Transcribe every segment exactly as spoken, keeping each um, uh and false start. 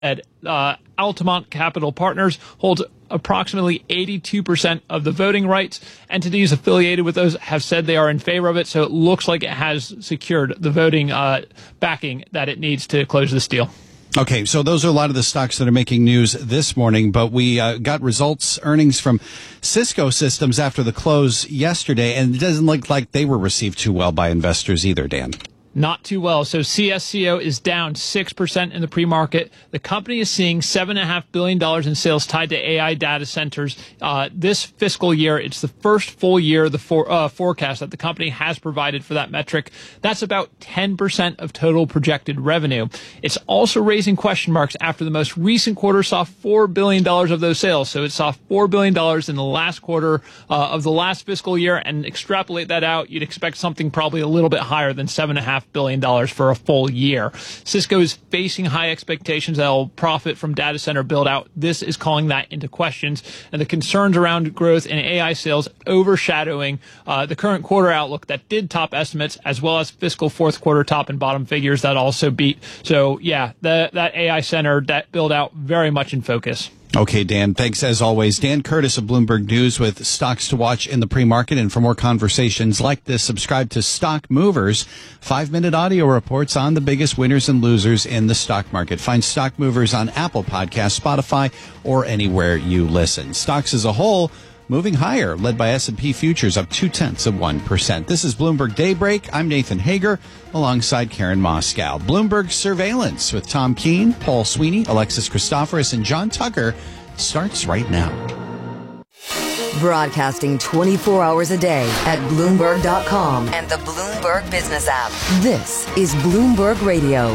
at uh, Altamont Capital Partners holds approximately eighty-two percent of the voting rights. Entities affiliated with those have said they are in favor of it, so it looks like it has secured the voting uh, backing that it needs to close this deal. Okay, so those are a lot of the stocks that are making news this morning, but we uh, got results, earnings from Cisco Systems after the close yesterday, and it doesn't look like they were received too well by investors either, Dan. Not too well. So C S C O is down six percent in the pre-market. The company is seeing seven point five billion dollars in sales tied to A I data centers. Uh, this fiscal year, it's the first full year the for, uh, forecast that the company has provided for that metric. That's about ten percent of total projected revenue. It's also raising question marks after the most recent quarter saw four billion dollars of those sales. So it saw four billion dollars in the last quarter uh, of the last fiscal year, and extrapolate that out, you'd expect something probably a little bit higher than seven point five billion dollars for a full year. Cisco is facing high expectations that will profit from data center build out. This is calling that into questions, and the concerns around growth in A I sales overshadowing uh, the current quarter outlook that did top estimates, as well as fiscal fourth quarter top and bottom figures that also beat. So yeah, the, that A I center that build out very much in focus. Okay, Dan, thanks as always. Dan Curtis of Bloomberg News with stocks to watch in the pre-market. And for more conversations like this, subscribe to Stock Movers, five-minute audio reports on the biggest winners and losers in the stock market. Find Stock Movers on Apple Podcasts, Spotify, or anywhere you listen. Stocks as a whole moving higher, led by S and P futures up two-tenths of one percent. This is Bloomberg Daybreak. I'm Nathan Hager, alongside Karen Moscow. Bloomberg Surveillance with Tom Keene, Paul Sweeney, Alexis Christoforous, and John Tucker starts right now. Broadcasting twenty-four hours a day at Bloomberg dot com and the Bloomberg Business app. This is Bloomberg Radio.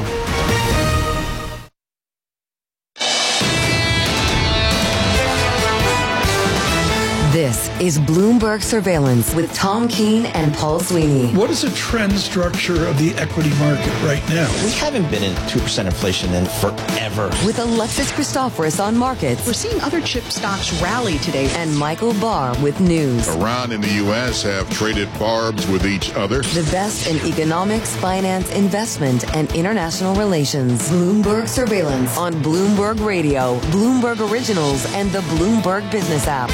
This is Bloomberg Surveillance with Tom Keene and Paul Sweeney. What is the trend structure of the equity market right now? We haven't been in two percent inflation in forever. With Alexis Christoforous on markets. We're seeing other chip stocks rally today. And Michael Barr with news. Iran and the U S have traded barbs with each other. The best in economics, finance, investment, and international relations. Bloomberg Surveillance on Bloomberg Radio, Bloomberg Originals, and the Bloomberg Business app.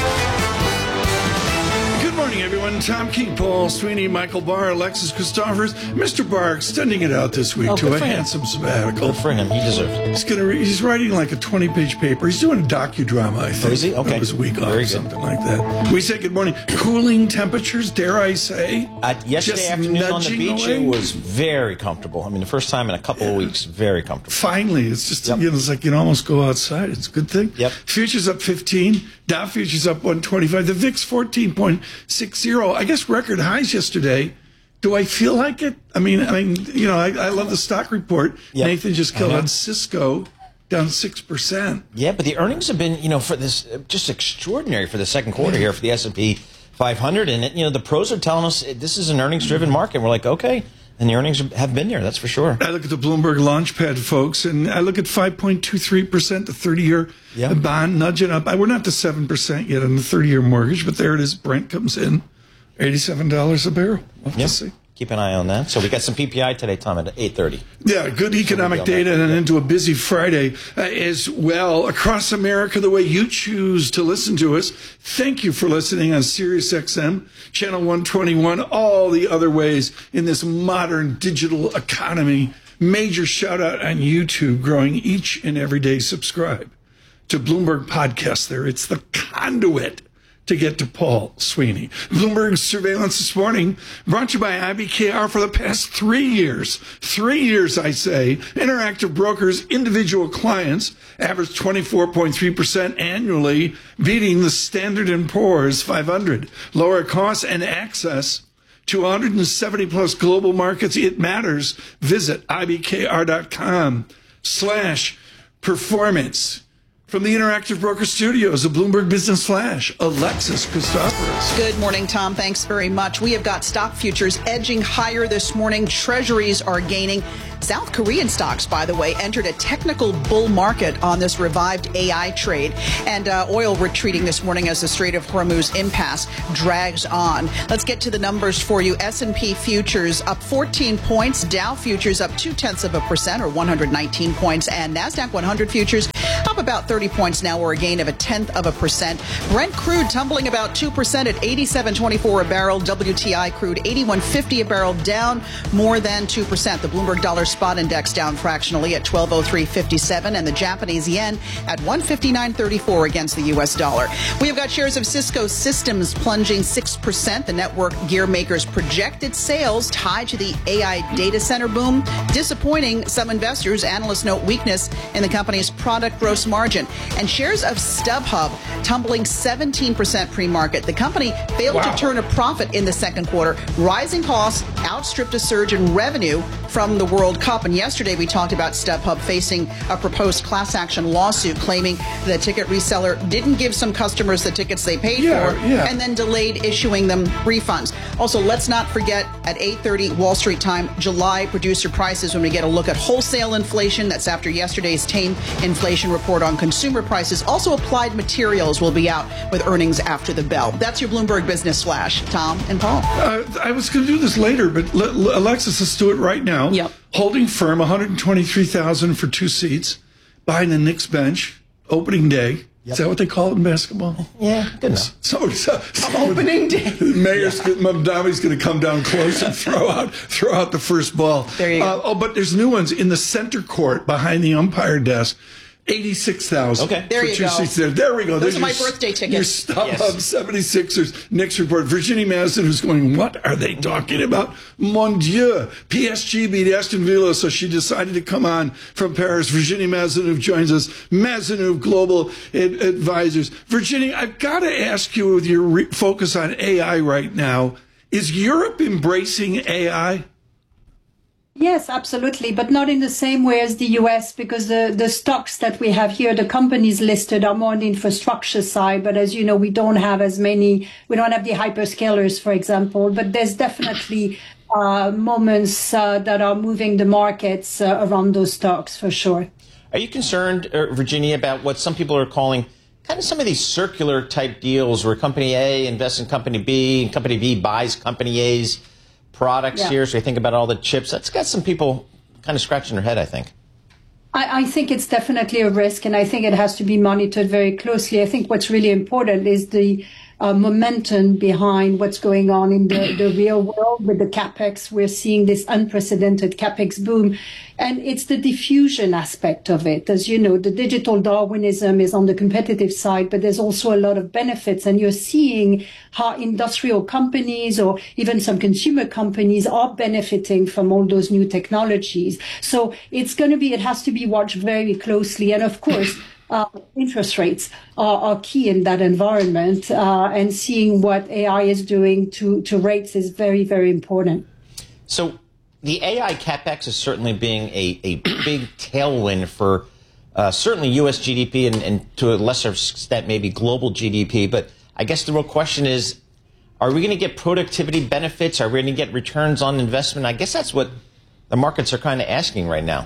Good morning, everyone. Tom Keene, Paul Sweeney, Michael Barr, Alexis Christoforous. Mister Barr extending it out this week oh, to a him. handsome sabbatical. Good for him. He deserves it. He's gonna. Re- he's writing like a twenty-page paper. He's doing a docudrama, I think. Oh, is he? Okay. It was a week off, Very something good. like that. We say good morning. Cooling temperatures, dare I say? Uh, yesterday Just afternoon on the nudging beach, away? it was very comfortable. I mean, the first time in a couple of weeks, very comfortable. Finally, it's just, Yep. you know, it's like you can almost go outside. It's a good thing. Yep. Futures up fifteen. Dow futures up one twenty-five. The V I X fourteen point six zero. I guess record highs yesterday. Do I feel like it? I mean, I mean, you know, I, I love the stock report. Yep. Nathan just killed Uh-huh. on Cisco, down six percent. Yeah, but the earnings have been, you know, for this, just extraordinary for the second quarter here for the S and P five hundred. And, it, you know, the pros are telling us this is an earnings-driven market. We're like, okay. And the earnings have been there, that's for sure. I look at the Bloomberg Launchpad, folks, and I look at five point two three percent, the thirty-year Yeah. bond nudging up. We're not to seven percent yet on the thirty-year mortgage, but there it is. Brent comes in, eighty-seven dollars a barrel. We'll have Yep. to see. Keep an eye on that. So we got some P P I today, Tom, at eight thirty. Yeah, good economic data and into a busy Friday uh, as well. Across America, the way you choose to listen to us. Thank you for listening on Sirius X M, Channel one twenty-one, all the other ways in this modern digital economy. Major shout out on YouTube, growing each and every day. Subscribe to Bloomberg Podcast there. It's the conduit to get to Paul Sweeney. Bloomberg Surveillance this morning brought to you by I B K R for the past three years. Three years, I say. Interactive Brokers, individual clients average twenty-four point three percent annually, beating the Standard and Poor's five hundred. Lower costs and access to one hundred seventy plus global markets. It matters. Visit I B K R dot com slash performance. From the Interactive Broker Studios of Bloomberg Business Flash, Alexis Christoforous. Good morning, Tom. Thanks very much. We have got stock futures edging higher this morning. Treasuries are gaining. South Korean stocks, by the way, entered a technical bull market on this revived A I trade. And uh, oil retreating this morning as the Strait of Hormuz impasse drags on. Let's get to the numbers for you. S and P futures up fourteen points. Dow futures up two-tenths of a percent, or one hundred nineteen points. And NASDAQ one hundred futures up about thirty points now, or a gain of a tenth of a percent. Brent crude tumbling about two percent at eighty-seven twenty-four a barrel. W T I crude eighty-one fifty a barrel, down more than two percent. The Bloomberg Dollar Spot Index down fractionally at twelve oh three fifty-seven, and the Japanese yen at one fifty-nine thirty-four against the U S dollar. We have got shares of Cisco Systems plunging six percent. The network gear maker's projected sales tied to the A I data center boom disappointing some investors. Analysts note weakness in the company's product gross margin. And shares of StubHub tumbling seventeen percent pre-market. The company failed wow. to turn a profit in the second quarter. Rising costs outstripped a surge in revenue from the World Cup. And yesterday we talked about StubHub facing a proposed class action lawsuit claiming the ticket reseller didn't give some customers the tickets they paid yeah, for yeah. and then delayed issuing them refunds. Also, let's not forget at eight thirty Wall Street time, July producer prices when we get a look at wholesale inflation. That's after yesterday's tame inflation report on consumer prices. Also, Applied Materials will be out with earnings after the bell. That's your Bloomberg Business Flash. Tom and Paul. Uh, I was going to do this later, but l- l- Alexis, let's do it right now. Yep. Holding firm, one hundred twenty-three thousand for two seats, behind the Knicks bench, opening day. Yep. Is that what they call it in basketball? Yeah, good enough. So, so, so opening day. Mayor's yeah. Mamdami's going to come down close and throw out throw out the first ball. There you go. Uh, oh, but there's new ones in the center court behind the umpire desk. eighty-six thousand. Okay. There for you two go. Seats there. There we go. Those There's are my your, birthday tickets. Your StubHub Yes. seventy-sixers Knicks report. Virginie Madsen, who's going, what are they talking about? Mon Dieu. P S G beat Aston Villa, so she decided to come on from Paris. Virginie Madsen joins us. Madsen Global Ad- Advisors. Virginie, I've got to ask you, with your re- focus on A I right now, is Europe embracing A I? Yes, absolutely, but not in the same way as the U S, because the, the stocks that we have here, the companies listed are more on the infrastructure side. But as you know, we don't have as many, we don't have the hyperscalers, for example, but there's definitely uh, moments uh, that are moving the markets uh, around those stocks for sure. Are you concerned, uh, Virginia, about what some people are calling kind of some of these circular type deals where company A invests in company B and company B buys company A's products yeah. here? So you think about all the chips. That's got some people kind of scratching their head, I think. I, I think it's definitely a risk, and I think it has to be monitored very closely. I think what's really important is the uh, momentum behind what's going on in the, the real world with the CapEx. We're seeing this unprecedented CapEx boom, and it's the diffusion aspect of it. As you know, the digital Darwinism is on the competitive side, but there's also a lot of benefits, and you're seeing how industrial companies or even some consumer companies are benefiting from all those new technologies. So it's going to be, it has to be watched very closely. And of course, Uh, interest rates are, are key in that environment, uh, and seeing what A I is doing to, to rates is very, very important. So the A I CapEx is certainly being a, a big tailwind for uh, certainly U S G D P and, and to a lesser extent maybe global G D P. But I guess the real question is, are we going to get productivity benefits? Are we going to get returns on investment? I guess that's what the markets are kind of asking right now.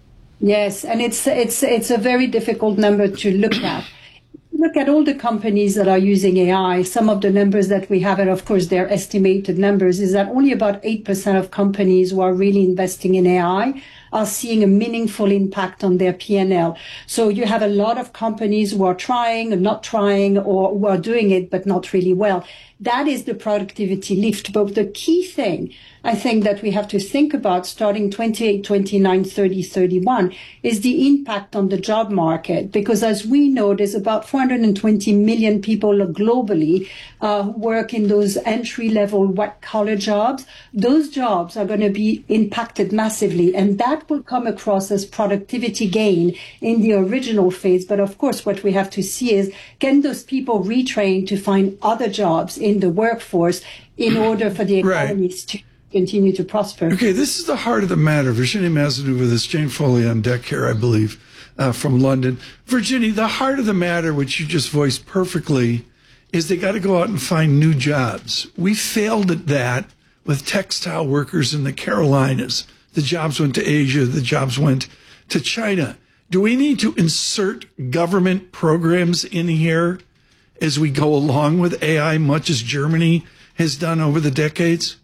Yes, and it's it's it's a very difficult number to look at. Look at all the companies that are using A I. Some of the numbers that we have, and of course they're estimated numbers, is that only about eight percent of companies who are really investing in A I are seeing a meaningful impact on their P and L. So you have a lot of companies who are trying and not trying, or who are doing it but not really well. That is the productivity lift. But the key thing I think that we have to think about starting twenty-eight, twenty-nine, thirty, thirty-one is the impact on the job market. Because as we know, there's about four hundred twenty million people globally uh, who work in those entry-level white-collar jobs. Those jobs are going to be impacted massively, and that will come across as productivity gain in the original phase. But of course, what we have to see is, can those people retrain to find other jobs in the workforce in order for the economies right. to continue to prosper? Okay, this is the heart of the matter. Virginie Madsen with us, Jane Foley on deck here, I believe. uh, from London. Virginie, the heart of the matter, which you just voiced perfectly, is they got to go out and find new jobs. We failed at that with textile workers in the Carolinas. The jobs went to Asia. The jobs went to China. Do we need to insert government programs in here as we go along with A I, much as Germany has done over the decades?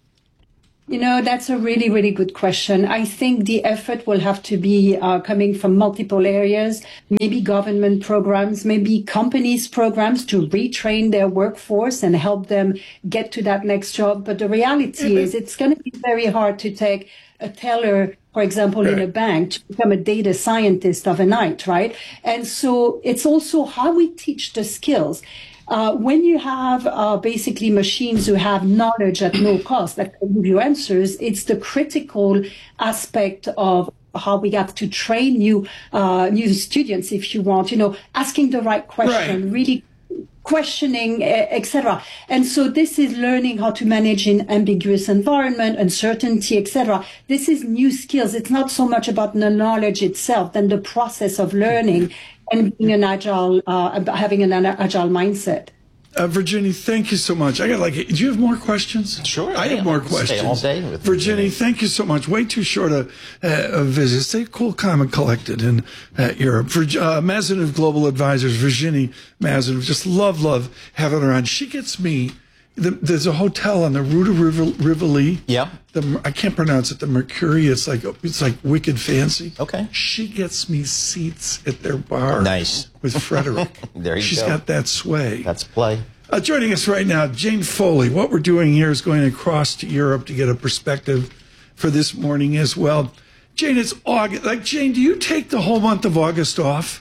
You know, that's a really, really good question. I think the effort will have to be uh, coming from multiple areas, maybe government programs, maybe companies' programs to retrain their workforce and help them get to that next job. But the reality mm-hmm. is it's going to be very hard to take a teller, for example, right. in a bank to become a data scientist overnight, right? And so it's also how we teach the skills. Uh, when you have uh, basically machines who have knowledge at no cost that can give you answers, it's the critical aspect of how we have to train new uh, new students, if you want, you know, asking the right question, right. really questioning, et cetera. And so this is learning how to manage in ambiguous environment, uncertainty, et cetera. This is new skills. It's not so much about the knowledge itself than the process of learning and being an agile, uh, having an agile mindset. Uh, Virginie, thank you so much. I got like, do you have more questions? Sure. I have more questions. Stay all day with Virginie, you. thank you so much. Way too short a, a visit. Stay cool, calm, and collected in uh, Europe. For uh, Mazenouv Global Advisors, Virginie Mazenouv, just love, love having her on. She gets me. The, there's a hotel on the Rue de Rivoli. Yeah. The, I can't pronounce it. The Mercury. It's like it's like wicked fancy. Okay. She gets me seats at their bar. Nice. With Frederick. There you She's go. She's got that sway. That's play. Uh, joining us right now, Jane Foley. What we're doing here is going across to Europe to get a perspective for this morning as well. Jane, it's August. Like, Jane, do you take the whole month of August off?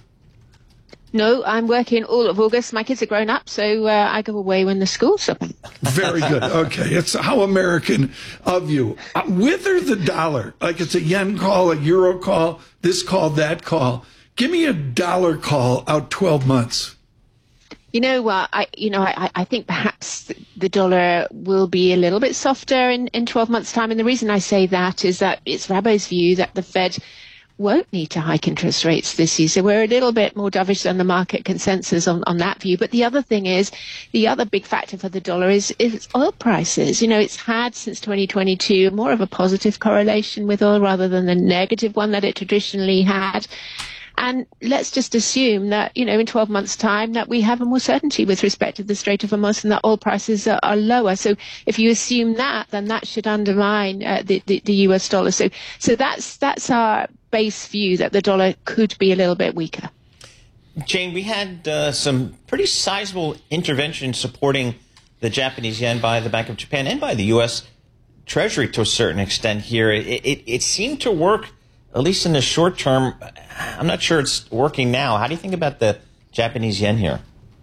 No, I'm working all of August. My kids are grown up, so uh, I go away when the school's open. Very good. Okay, it's how American of you. Uh, wither the dollar. Like it's a yen call, a euro call, this call, that call. Give me a dollar call out twelve months. You know what? I, you know, I, I think perhaps the dollar will be a little bit softer in, in twelve months' time. And the reason I say that is that it's Rabo's view that the Fed won't need to hike interest rates this year. So we're a little bit more dovish than the market consensus on, on that view. But the other thing is, the other big factor for the dollar is, is oil prices. You know, it's had since twenty twenty-two more of a positive correlation with oil rather than the negative one that it traditionally had. And let's just assume that, you know, in twelve months' time that we have a more certainty with respect to the Strait of Hormuz and that oil prices are, are lower. So if you assume that, then that should undermine uh, the, the, the U S dollar. So so that's that's our base view, that the dollar could be a little bit weaker. Jane, we had uh, some pretty sizable intervention supporting the Japanese yen by the Bank of Japan and by the U S Treasury to a certain extent here. It, it, it seemed to work, at least in the short term. I'm not sure it's working now. How do you think about the Japanese yen here?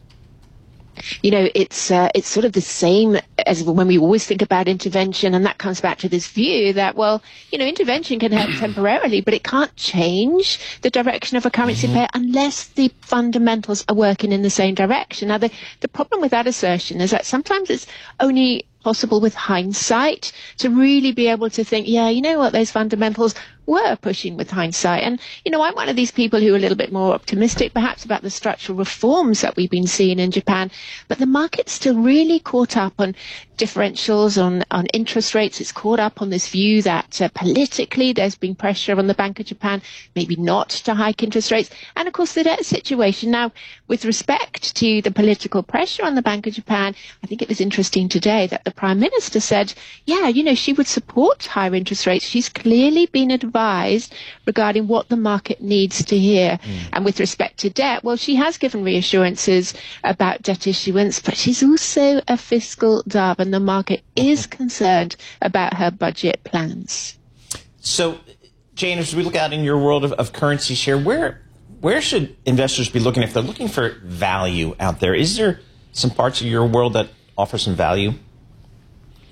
You know, it's uh, it's sort of the same as when we always think about intervention, and that comes back to this view that, well, you know, intervention can help temporarily, but it can't change the direction of a currency pair unless the fundamentals are working in the same direction. Now, the, the problem with that assertion is that sometimes it's only possible with hindsight to really be able to think, yeah, you know what, those fundamentals were pushing with hindsight. And, you know, I'm one of these people who are a little bit more optimistic perhaps about the structural reforms that we've been seeing in Japan, but the market's still really caught up on differentials, on, on interest rates. It's caught up on this view that uh, politically there's been pressure on the Bank of Japan, maybe not to hike interest rates. And of course, the debt situation. Now, with respect to the political pressure on the Bank of Japan, I think it was interesting today that the Prime Minister said, yeah, you know, she would support higher interest rates. She's clearly been advised regarding what the market needs to hear. Mm. And with respect to debt, well, she has given reassurances about debt issuance, but she's also a fiscal dove, and the market is concerned about her budget plans. So, Jane, as we look out in your world of, of currencies here, where where should investors be looking if they're looking for value out there? Is there some parts of your world that offer some value?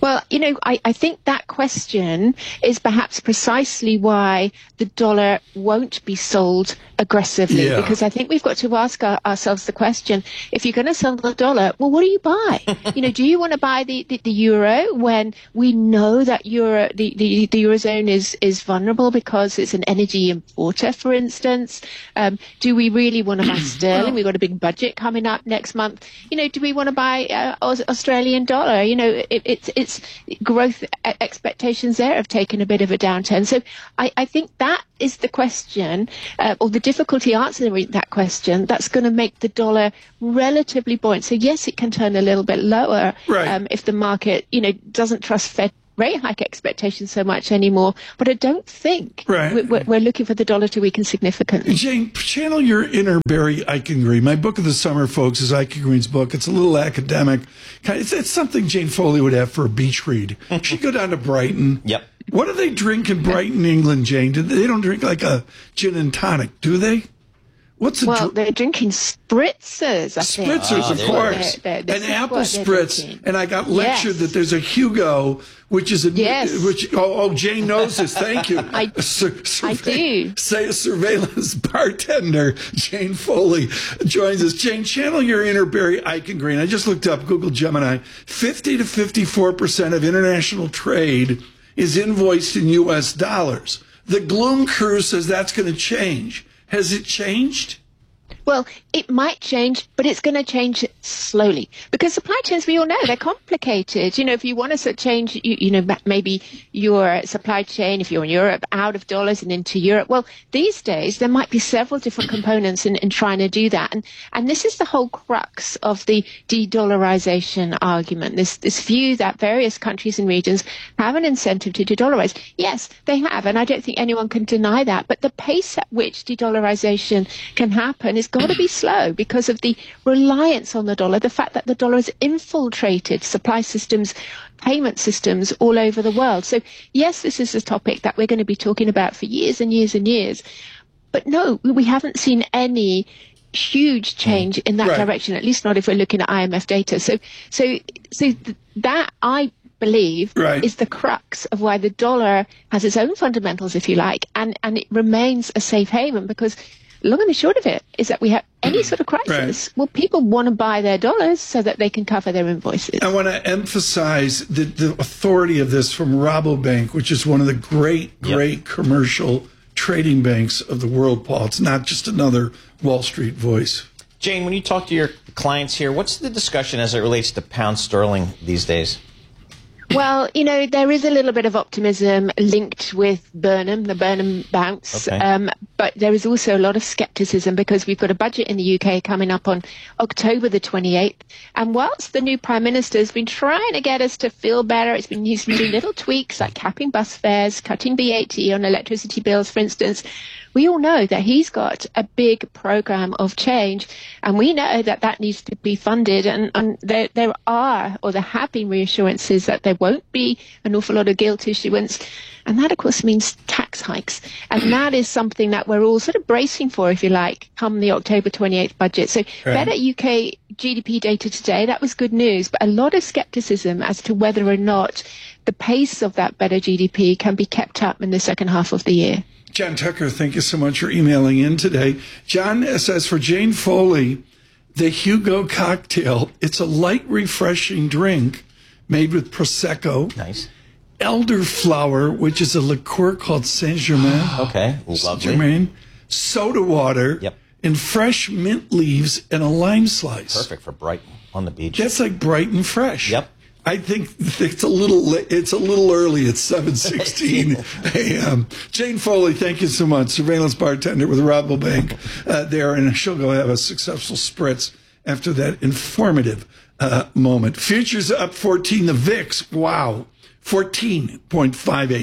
Well, you know, I, I think that question is perhaps precisely why the dollar won't be sold aggressively, yeah. because I think we've got to ask our, ourselves the question, if you're going to sell the dollar, well, what do you buy? You know, do you want to buy the, the, the euro when we know that euro, the, the, the Eurozone is, is vulnerable because it's an energy importer, for instance? Um, do we really want to buy sterling? We've got a big budget coming up next month. You know, do we want to buy uh, Australian dollar? You know, it, it's, it's growth expectations there have taken a bit of a downturn. So I, I think that is the question, uh, or the difficulty answering that question, that's going to make the dollar relatively buoyant. So yes, it can turn a little bit lower right. um, if the market, you know, doesn't trust Fed rate hike expectations so much anymore. But I don't think right. we're, we're looking for the dollar to weaken significantly. Jane, channel your inner Barry Eichengreen. My book of the summer, folks, is Eichengreen's book. It's a little academic. It's, it's something Jane Foley would have for a beach read. She'd go down to Brighton. Yep. What do they drink in Brighton, England, Jane? They don't drink like a gin and tonic, do they? What's a well, dr- they're drinking spritzers, I think. Spritzers, oh, of course. They're, they're, An they're apple spritz. drinking. And I got lectured yes. that there's a Hugo, which is a... Yes. Which, oh, oh, Jane knows this. Thank you. I, a sur- I do. Say a surveillance bartender, Jane Foley, joins us. Jane, channel your inner Barry Eichengreen. I just looked up Google Gemini. fifty to fifty-four percent of international trade is invoiced in U S dollars. The Gloom crew says that's going to change. Has it changed? Well, it might change, but it's going to change slowly because supply chains, we all know, they're complicated. You know, if you want to change, you, you know, maybe your supply chain, if you're in Europe, out of dollars and into Europe. Well, these days, there might be several different components in, in trying to do that. And, and this is the whole crux of the de-dollarization argument, this, this view that various countries and regions have an incentive to de-dollarize. Yes, they have, and I don't think anyone can deny that. But the pace at which de-dollarization can happen is got to be slow because of the reliance on the dollar, the fact that the dollar has infiltrated supply systems, payment systems all over the world. So yes, this is a topic that we're going to be talking about for years and years and years. But no, we haven't seen any huge change in that right. direction, at least not if we're looking at I M F data. So, so, so th- that I believe right. is the crux of why the dollar has its own fundamentals, if you like, and, and it remains a safe haven because long and the short of it is that we have any sort of crisis. Right. Well, people want to buy their dollars so that they can cover their invoices. I want to emphasize the, the authority of this from Rabobank, which is one of the great, great yep. commercial trading banks of the world, Paul. It's not just another Wall Street voice. Jane, when you talk to your clients here, what's the discussion as it relates to pound sterling these days? Well, you know, there is a little bit of optimism linked with Burnham, the Burnham bounce, okay. um, but there is also a lot of skepticism because we've got a budget in the U K coming up on October the twenty-eighth. And whilst the new Prime Minister has been trying to get us to feel better, it's been, he's been doing little tweaks like capping bus fares, cutting V A T on electricity bills, for instance. We all know that he's got a big program of change, and we know that that needs to be funded. And, and there, there are, or there have been reassurances that there won't be an awful lot of gilt issuance. And that, of course, means tax hikes. And that is something that we're all sort of bracing for, if you like, come the October twenty-eighth budget. So right. better U K G D P data today, that was good news, but a lot of skepticism as to whether or not the pace of that better G D P can be kept up in the second half of the year. John Tucker, thank you so much for emailing in today. John says, for Jane Foley, the Hugo cocktail, it's a light, refreshing drink made with Prosecco. Nice. Elderflower, which is a liqueur called Saint-Germain. Okay, lovely. Saint-Germain. Soda water. Yep. And fresh mint leaves and a lime slice. Perfect for Brighton on the beach. That's like Brighton fresh. Yep. I think it's a little it's a little early at seven sixteen a.m. Jane Foley, thank you so much. Surveillance bartender with Rabobank uh, there, and she'll go have a successful spritz after that informative uh, moment. Futures up fourteen. The V I X, wow, fourteen point five eight.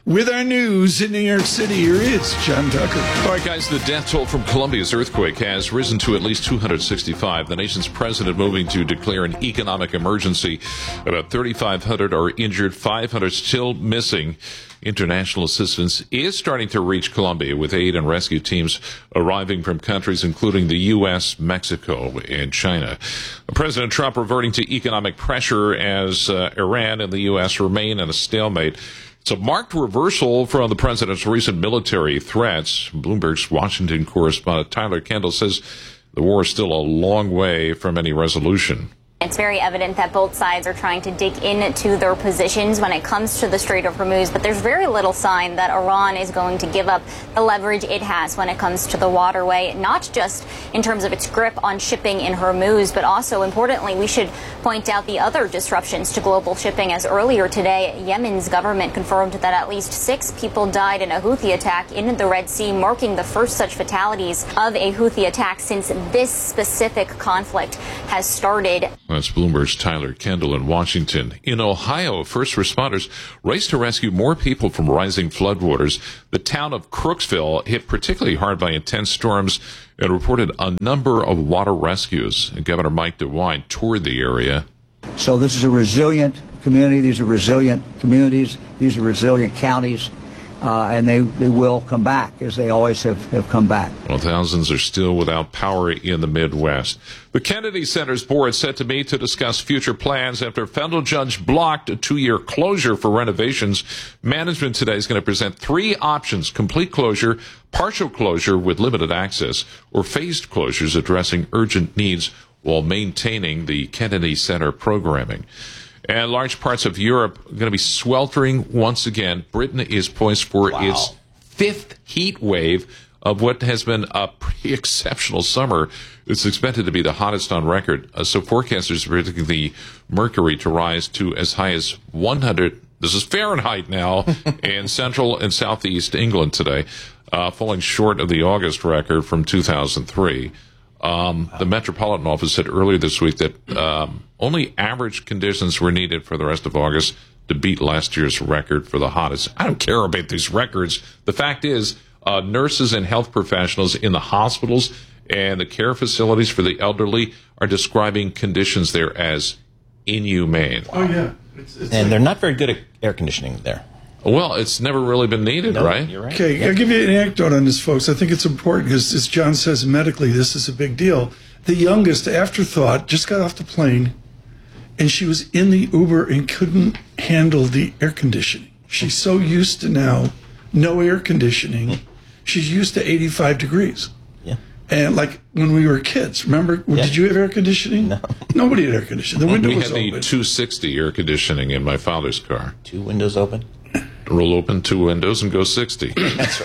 With our news in New York City, here is John Tucker. All right, guys, the death toll from Colombia's earthquake has risen to at least two hundred sixty-five. The nation's president moving to declare an economic emergency. About thirty-five hundred are injured, five hundred still missing. International assistance is starting to reach Colombia, with aid and rescue teams arriving from countries including the U S, Mexico, and China. President Trump reverting to economic pressure as uh, Iran and the U S remain in a stalemate. It's a marked reversal from the president's recent military threats. Bloomberg's Washington correspondent Tyler Kendall says the war is still a long way from any resolution. It's very evident that both sides are trying to dig into their positions when it comes to the Strait of Hormuz, but there's very little sign that Iran is going to give up the leverage it has when it comes to the waterway, not just in terms of its grip on shipping in Hormuz, but also, importantly, we should point out the other disruptions to global shipping, as earlier today, Yemen's government confirmed that at least six people died in a Houthi attack in the Red Sea, marking the first such fatalities of a Houthi attack since this specific conflict has started. That's Bloomberg's Tyler Kendall in Washington. In Ohio, first responders raced to rescue more people from rising floodwaters. The town of Crooksville hit particularly hard by intense storms and reported a number of water rescues. Governor Mike DeWine toured the area. So this is a resilient community. These are resilient communities. These are resilient counties. Uh, and they, they will come back, as they always have, have come back. Well, thousands are still without power in the Midwest. The Kennedy Center's board set to meet to discuss future plans after a federal judge blocked a two-year closure for renovations. Management today is going to present three options: complete closure, partial closure with limited access, or phased closures addressing urgent needs while maintaining the Kennedy Center programming. And large parts of Europe are going to be sweltering once again. Britain is poised for wow. its fifth heat wave of what has been a pretty exceptional summer. It's expected to be the hottest on record. Uh, so forecasters are predicting the mercury to rise to as high as one hundred. This is Fahrenheit now in central and southeast England today, uh, falling short of the August record from two thousand three. Um, the Metropolitan Office said earlier this week that um, only average conditions were needed for the rest of August to beat last year's record for the hottest. I don't care about these records. The fact is, uh, nurses and health professionals in the hospitals and the care facilities for the elderly are describing conditions there as inhumane. Oh, yeah. It's, it's and like, they're not very good at air conditioning there. Well, it's never really been needed, no, right? You're right. Okay, yeah. I'll give you an anecdote on this, folks. I think it's important because, as John says, medically, this is a big deal. The youngest, afterthought, just got off the plane, and she was in the Uber and couldn't handle the air conditioning. She's so used to now no air conditioning. She's used to eighty-five degrees. Yeah. And like when we were kids, remember, yeah. did you have air conditioning? No. Nobody had air conditioning. The window we was had open. the two sixty air conditioning in my father's car. Two windows open? Roll open two windows and go sixty. That's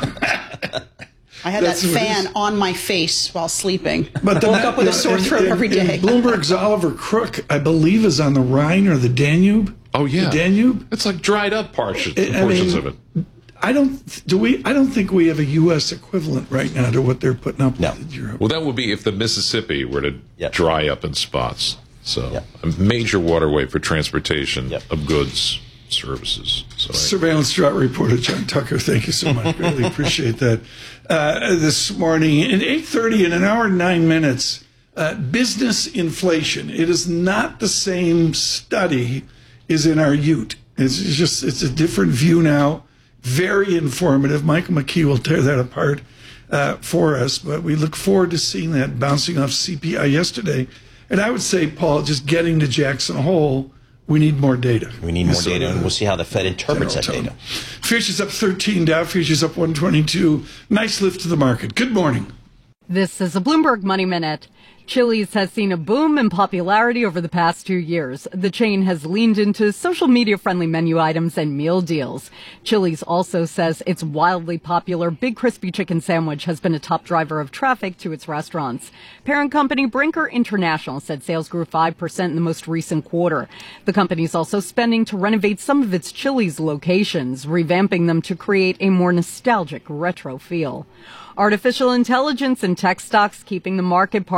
right. I had That's that fan on my face while sleeping. But the, woke up with a sore and, throat and, every day. And Bloomberg's Oliver Crook, I believe, is on the Rhine or the Danube. Oh yeah, the Danube. It's like dried up portions, I portions mean, of it. I don't do we. I don't think we have a U S equivalent right now to what they're putting up no. with in Europe. Well, that would be if the Mississippi were to yep. dry up in spots. So yep. a major waterway for transportation yep. of goods. Services. So Surveillance drought reporter John Tucker, thank you so much. Really appreciate that. Uh, this morning at eight thirty, in an hour and nine minutes, uh, business inflation. It is not the same study as in our Ute. It's just it's a different view now. Very informative. Michael McKee will tear that apart uh, for us, but we look forward to seeing that bouncing off C P I yesterday. And I would say, Paul, just getting to Jackson Hole, we need more data. We need more so data, and we'll see how the Fed interprets that data. Futures up thirteen, Dow futures up one twenty-two. Nice lift to the market. Good morning. This is a Bloomberg Money Minute. Chili's has seen a boom in popularity over the past two years. The chain has leaned into social media-friendly menu items and meal deals. Chili's also says its wildly popular Big Crispy Chicken Sandwich has been a top driver of traffic to its restaurants. Parent company Brinker International said sales grew five percent in the most recent quarter. The company is also spending to renovate some of its Chili's locations, revamping them to create a more nostalgic retro feel. Artificial intelligence and tech stocks keeping the market party going.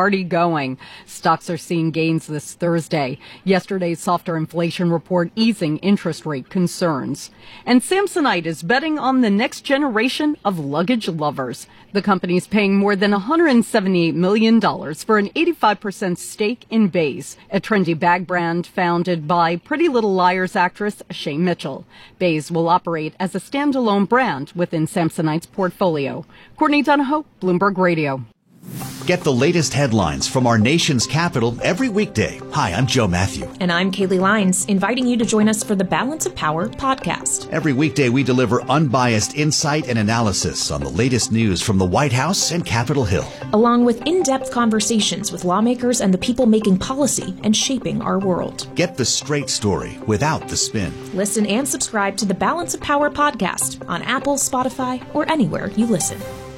going. Stocks are seeing gains this Thursday. Yesterday's softer inflation report easing interest rate concerns. And Samsonite is betting on the next generation of luggage lovers. The company's paying more than one hundred seventy-eight million dollars for an eighty-five percent stake in Béis, a trendy bag brand founded by Pretty Little Liars actress Shay Mitchell. Béis will operate as a standalone brand within Samsonite's portfolio. Courtney Donahoe, Bloomberg Radio. Get the latest headlines from our nation's capital every weekday. Hi, I'm Joe Matthew. And I'm Kaylee Lines, inviting you to join us for the Balance of Power podcast. Every weekday, we deliver unbiased insight and analysis on the latest news from the White House and Capitol Hill, along with in-depth conversations with lawmakers and the people making policy and shaping our world. Get the straight story without the spin. Listen and subscribe to the Balance of Power podcast on Apple, Spotify, or anywhere you listen.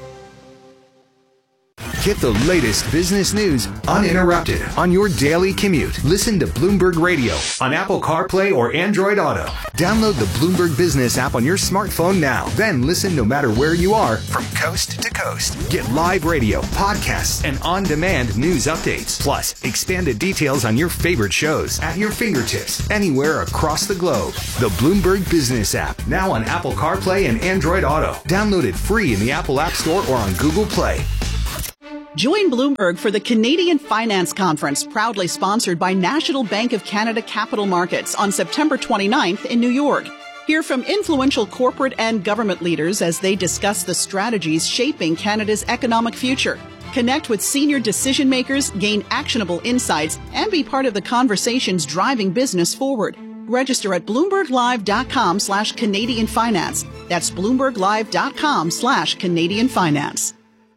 Get the latest business news uninterrupted on your daily commute. Listen to Bloomberg Radio on Apple CarPlay or Android Auto. Download the Bloomberg Business app on your smartphone now. Then listen no matter where you are from coast to coast. Get live radio, podcasts, and on-demand news updates. Plus, expanded details on your favorite shows at your fingertips anywhere across the globe. The Bloomberg Business app, now on Apple CarPlay and Android Auto. Download it free in the Apple App Store or on Google Play. Join Bloomberg for the Canadian Finance Conference, proudly sponsored by National Bank of Canada Capital Markets on September twenty-ninth in New York. Hear from influential corporate and government leaders as they discuss the strategies shaping Canada's economic future. Connect with senior decision makers, gain actionable insights, and be part of the conversations driving business forward. Register at bloomberglive.com slash Canadian Finance. That's bloomberglive.com slash Canadian Finance.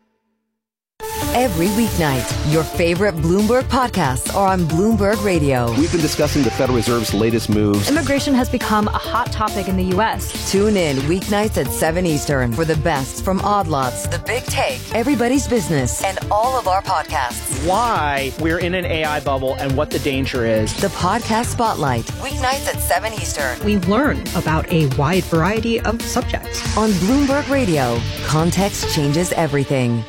Every weeknight, your favorite Bloomberg podcasts are on Bloomberg Radio. We've been discussing the Federal Reserve's latest moves. Immigration has become a hot topic in the U S. Tune in weeknights at seven Eastern for the best from Odd Lots, The Big Take, Everybody's Business, and all of our podcasts. Why we're in an A I bubble and what the danger is. The Podcast Spotlight, weeknights at seven Eastern. We learn about a wide variety of subjects. On Bloomberg Radio, context changes everything.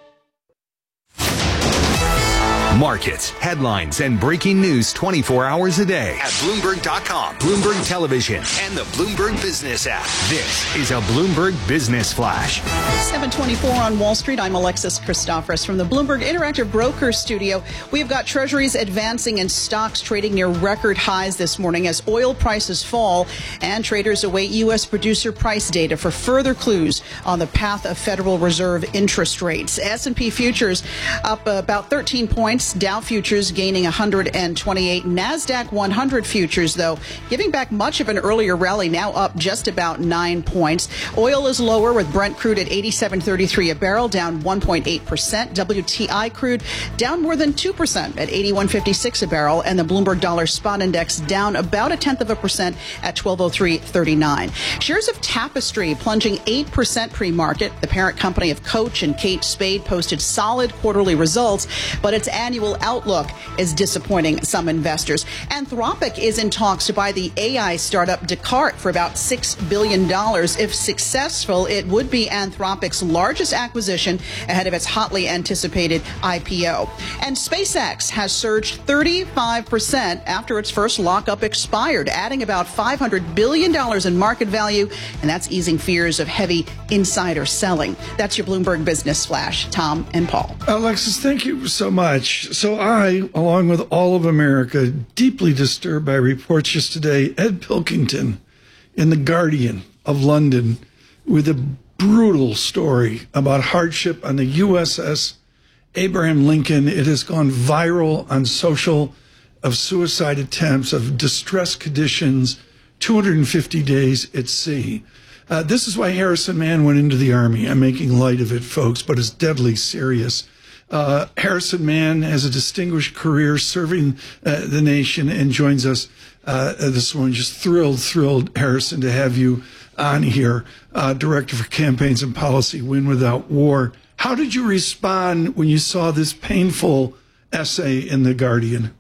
Markets, headlines, and breaking news twenty-four hours a day at Bloomberg dot com, Bloomberg Television, and the Bloomberg Business app. This is a Bloomberg Business Flash. seven twenty-four on Wall Street. I'm Alexis Christophorous from the Bloomberg Interactive Brokers studio. We've got treasuries advancing and stocks trading near record highs this morning as oil prices fall and traders await U S producer price data for further clues on the path of Federal Reserve interest rates. S and P futures up about thirteen points. Dow futures gaining one hundred twenty-eight. NASDAQ one hundred futures, though, giving back much of an earlier rally, now up just about nine points. Oil is lower with Brent crude at eighty-seven thirty-three a barrel, down one point eight percent. W T I crude down more than two percent at eighty-one fifty-six a barrel. And the Bloomberg Dollar Spot Index down about a tenth of a percent at twelve oh three thirty-nine. Shares of Tapestry plunging eight percent pre-market. The parent company of Coach and Kate Spade posted solid quarterly results, but its annual outlook is disappointing some investors. Anthropic is in talks to buy the A I startup Descartes for about six billion dollars. If successful, it would be Anthropic's largest acquisition ahead of its hotly anticipated I P O. And SpaceX has surged thirty-five percent after its first lockup expired, adding about five hundred billion dollars in market value, and that's easing fears of heavy insider selling. That's your Bloomberg Business Flash. Tom and Paul. Alexis, thank you so much. So I, along with all of America, deeply disturbed by reports just today, Ed Pilkington in The Guardian of London with a brutal story about hardship on the U S S Abraham Lincoln. It has gone viral on social, of suicide attempts, of distress conditions, two hundred fifty days at sea. Uh, this is why Harrison Mann went into the Army. I'm making light of it, folks, but it's deadly serious. Uh, Harrison Mann has a distinguished career serving uh, the nation and joins us uh, this morning. Just thrilled, thrilled, Harrison, to have you on here, uh, Director for Campaigns and Policy, Win Without War. How did you respond when you saw this painful essay in The Guardian?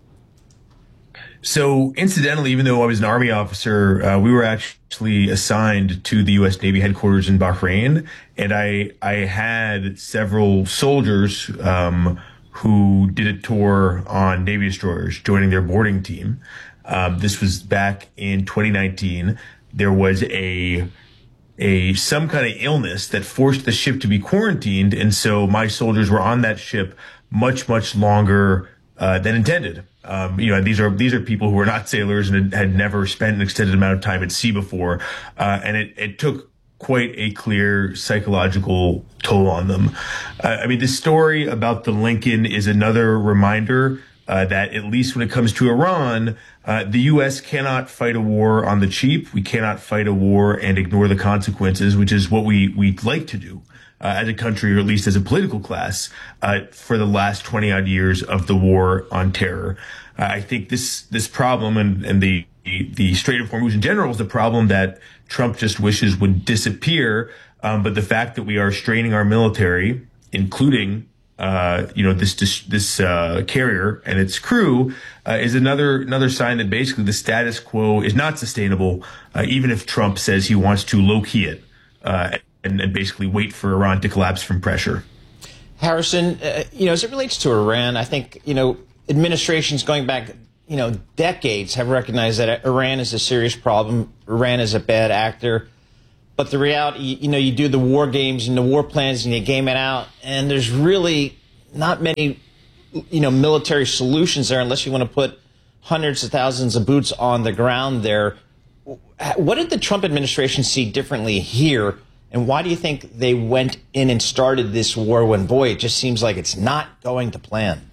So incidentally, even though I was an Army officer, uh, we were actually assigned to the U S Navy headquarters in Bahrain. And I, I had several soldiers, um, who did a tour on Navy destroyers, joining their boarding team. Um, this was back in twenty nineteen. There was a a some kind of illness that forced the ship to be quarantined, and so my soldiers were on that ship much much longer uh, than intended. Um, you know, these are these are people who were not sailors and had, had never spent an extended amount of time at sea before, uh, and it, it took quite a clear psychological toll on them. Uh, I mean, the story about the Lincoln is another reminder uh, that at least when it comes to Iran, uh, the U S cannot fight a war on the cheap. We cannot fight a war and ignore the consequences, which is what we we like to do uh, as a country, or at least as a political class, uh, for the last twenty odd years of the war on terror. Uh, I think this this problem and and the the Strait of Hormuz in general is the problem that Trump just wishes would disappear. Um, but the fact that we are straining our military, including, uh, you know, this, this, this uh, carrier and its crew, uh, is another, another sign that basically the status quo is not sustainable, uh, even if Trump says he wants to low-key it, uh, and, and basically wait for Iran to collapse from pressure. Harrison, uh, you know, as it relates to Iran, I think, you know, administrations going back, you know, decades have recognized that Iran is a serious problem. Iran is a bad actor. But the reality, you know, you do the war games and the war plans and you game it out, and there's really not many, you know, military solutions there unless you want to put hundreds of thousands of boots on the ground there. What did the Trump administration see differently here, and why do you think they went in and started this war when, boy, it just seems like it's not going to plan?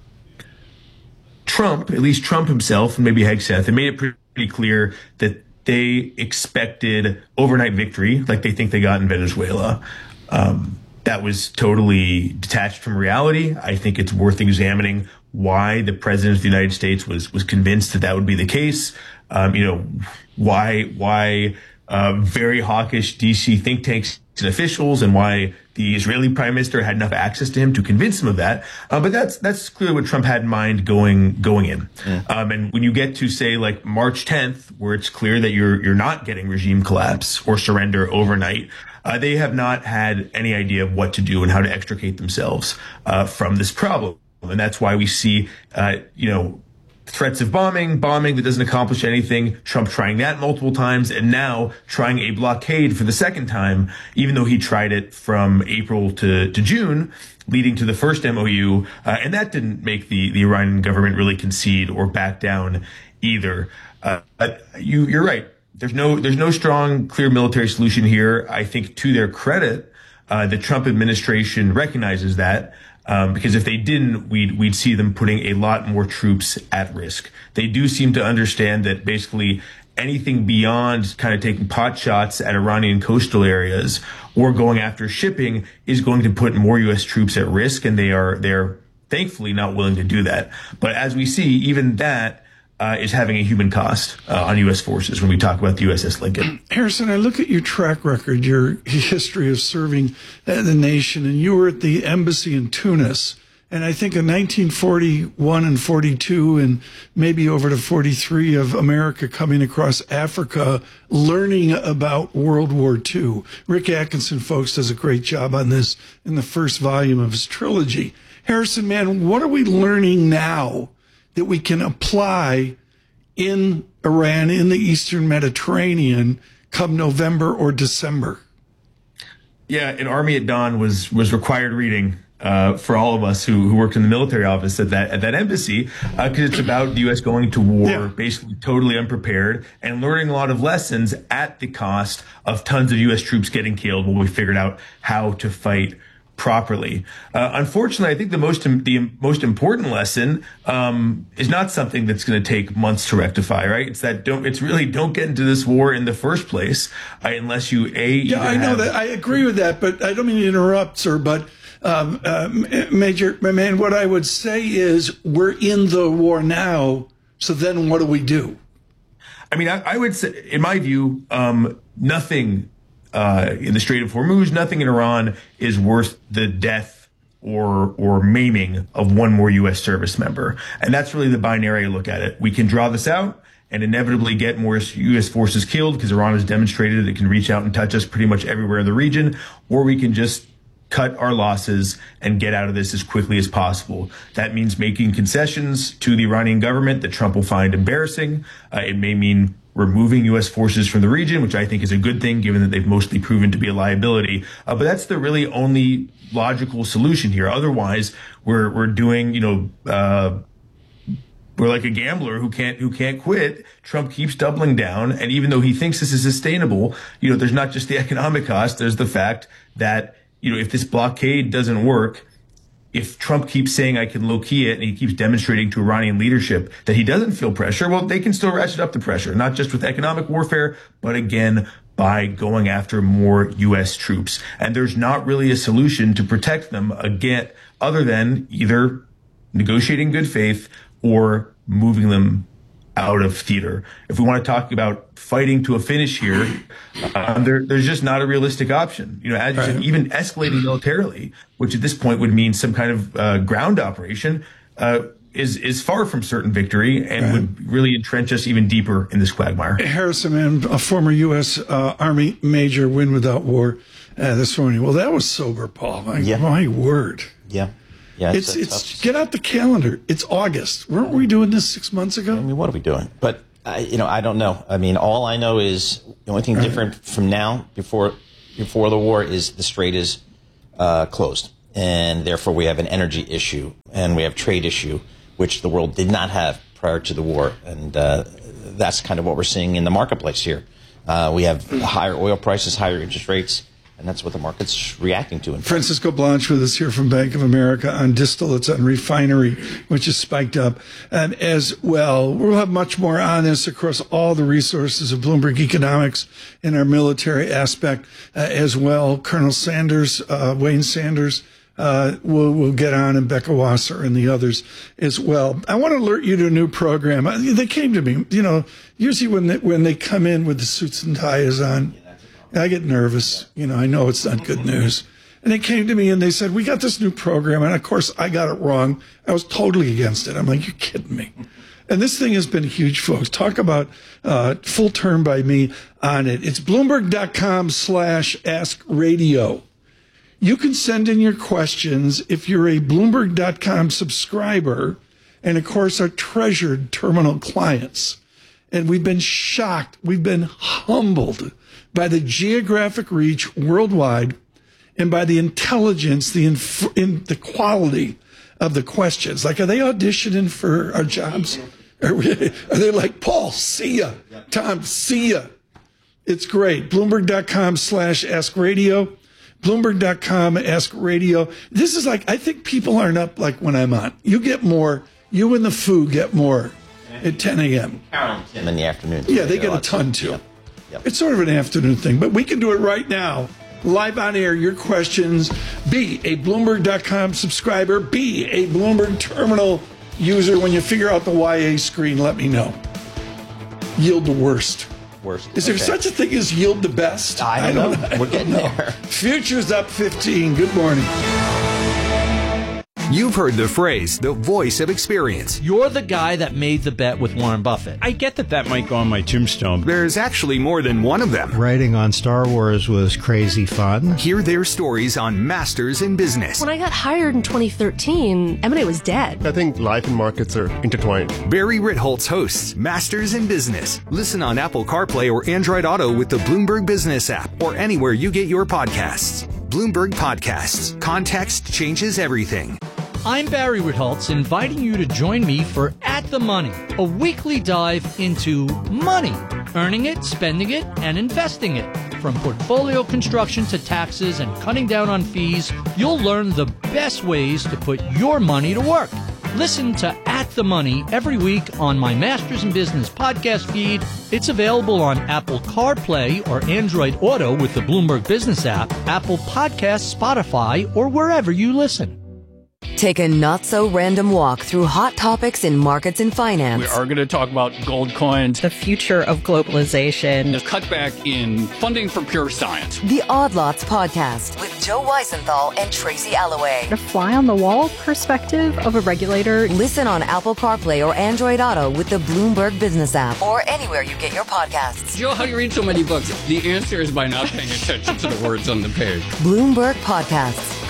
Trump, at least Trump himself, and maybe Hegseth, they made it pretty clear that they expected overnight victory, like they think they got in Venezuela. Um, that was totally detached from reality. I think it's worth examining why the president of the United States was was convinced that that would be the case. Um, you know, why why uh, very hawkish D C think tanks and officials, and why the Israeli prime minister had enough access to him to convince him of that. Uh, but that's that's clearly what Trump had in mind going going in. Mm. Um, and when you get to, say, like March tenth, where it's clear that you're you're not getting regime collapse or surrender overnight, uh, they have not had any idea of what to do and how to extricate themselves uh, from this problem. And that's why we see, uh, you know, threats of bombing, bombing that doesn't accomplish anything, Trump trying that multiple times, and now trying a blockade for the second time, even though he tried it from April to, to June, leading to the first M O U. Uh, and that didn't make the, the Iranian government really concede or back down either. Uh, you, you're right. There's no, there's no strong, clear military solution here. I think, to their credit, uh, the Trump administration recognizes that. Um, because if they didn't, we'd, we'd see them putting a lot more troops at risk. They do seem to understand that basically anything beyond kind of taking pot shots at Iranian coastal areas or going after shipping is going to put more U S troops at risk, and they are, they're thankfully not willing to do that. But as we see, even that Uh, is having a human cost uh, on U S forces when we talk about the U S S Lincoln. Harrison, I look at your track record, your history of serving uh, the nation, and you were at the embassy in Tunis. And I think in nineteen forty-one and forty-two, and maybe over to forty-three, of America coming across Africa, learning about World War Two. Rick Atkinson, folks, does a great job on this in the first volume of his trilogy. Harrison, man, what are we learning now that we can apply in Iran, in the Eastern Mediterranean, come November or December? Yeah, an Army at Dawn was was required reading uh, for all of us who, who worked in the military office at that at that embassy, because uh, it's about the U S going to war, yeah. basically totally unprepared, and learning a lot of lessons at the cost of tons of U S troops getting killed when we figured out how to fight properly. Uh, unfortunately, I think the most the most important lesson um, is not something that's going to take months to rectify. Right? It's that don't. It's really don't get into this war in the first place uh, unless you a. Yeah, I know that. I agree with that, but I don't mean to interrupt, sir. But um, uh, Major, my man, what I would say is we're in the war now. So then, what do we do? I mean, I, I would say, in my view, um, nothing. Uh, in the Strait of Hormuz, nothing in Iran is worth the death or or maiming of one more U S service member. And that's really the binary look at it. We can draw this out and inevitably get more U S forces killed because Iran has demonstrated it can reach out and touch us pretty much everywhere in the region, or we can just cut our losses and get out of this as quickly as possible. That means making concessions to the Iranian government that Trump will find embarrassing. Uh, it may mean removing U S forces from the region, which I think is a good thing, given that they've mostly proven to be a liability. Uh, but that's the really only logical solution here. Otherwise, we're we're doing, you know, uh, we're like a gambler who can't who can't quit. Trump keeps doubling down, and even though he thinks this is sustainable, you know, there's not just the economic cost. There's the fact that, you know, if this blockade doesn't work, if Trump keeps saying I can low-key it and he keeps demonstrating to Iranian leadership that he doesn't feel pressure, well, they can still ratchet up the pressure, not just with economic warfare, but again, by going after more U S troops. And there's not really a solution to protect them again, other than either negotiating good faith or moving them out of theater. If we want to talk about fighting to a finish here, uh, there, there's just not a realistic option. You know, as, right. even escalating militarily, which at this point would mean some kind of uh, ground operation, uh, is is far from certain victory and right. would really entrench us even deeper in this quagmire. Harrison Mann, a former U S uh, Army major, win without war uh, this morning. Well, that was sober, Paul. My, yeah. my word. Yeah. Yeah, it's it's, it's get out the calendar. It's August. Weren't we doing this six months ago? I mean, what are we doing? But uh, you know, I don't know. I mean, all I know is the only thing right. different from now before before the war is the strait is uh, closed, and therefore we have an energy issue and we have trade issue, which the world did not have prior to the war, and uh, that's kind of what we're seeing in the marketplace here. Uh, we have higher oil prices, higher interest rates. And that's what the market's reacting to. Francisco Blanch with us here from Bank of America on distillates and refinery, which is spiked up. And as well, we'll have much more on this across all the resources of Bloomberg Economics in our military aspect uh, as well. Colonel Sanders, uh, Wayne Sanders, uh, will will get on, and Becca Wasser and the others as well. I want to alert you to a new program. They came to me, you know, usually when they, when they come in with the suits and ties on, I get nervous. You know, I know it's not good news. And they came to me and they said, we got this new program. And of course, I got it wrong. I was totally against it. I'm like, you're kidding me. And this thing has been huge, folks. Talk about uh, full term by me on it. It's Bloomberg.com slash ask radio. You can send in your questions if you're a Bloomberg dot com subscriber and, of course, our treasured terminal clients. And we've been shocked. We've been humbled by the geographic reach worldwide and by the intelligence, the inf- in the quality of the questions. Like, are they auditioning for our jobs? Are, we, are they like, Paul, see ya. Tom, see ya. It's great. Bloomberg.com slash ask radio. Bloomberg.com ask radio. This is like, I think people aren't up like when I'm on. You get more. You and the Foo get more at ten a.m. Carol and Tim in the afternoon. Yeah, they get a ton too. Yep. Yep. It's sort of an afternoon thing, but we can do it right now. Live on air, your questions. Be a Bloomberg dot com subscriber. Be a Bloomberg terminal user. When you figure out the Y A screen, let me know. Yield the worst. Worst. Is there okay. such a thing as yield the best? I don't, I don't know. know. We're getting there. Futures up fifteen. Good morning. You've heard the phrase, the voice of experience. You're the guy that made the bet with Warren Buffett. I get that that might go on my tombstone. There's actually more than one of them. Writing on Star Wars was crazy fun. Hear their stories on Masters in Business. When I got hired in twenty thirteen, M and A was dead. I think life and markets are intertwined. Barry Ritholtz hosts Masters in Business. Listen on Apple CarPlay or Android Auto with the Bloomberg Business app or anywhere you get your podcasts. Bloomberg Podcasts. Context changes everything. I'm Barry Ritholtz, inviting you to join me for At the Money, a weekly dive into money, earning it, spending it, and investing it. From portfolio construction to taxes and cutting down on fees, you'll learn the best ways to put your money to work. Listen to At the Money every week on my Masters in Business podcast feed. It's available on Apple CarPlay or Android Auto with the Bloomberg Business app, Apple Podcasts, Spotify, or wherever you listen. Take a not-so-random walk through hot topics in markets and finance. We are going to talk about gold coins, the future of globalization, the cutback in funding for pure science. The Odd Lots Podcast with Joe Weisenthal and Tracy Alloway. The fly-on-the-wall perspective of a regulator. Listen on Apple CarPlay or Android Auto with the Bloomberg Business app or anywhere you get your podcasts. Joe, how do you read so many books? The answer is by not paying attention to the words on the page. Bloomberg Podcasts.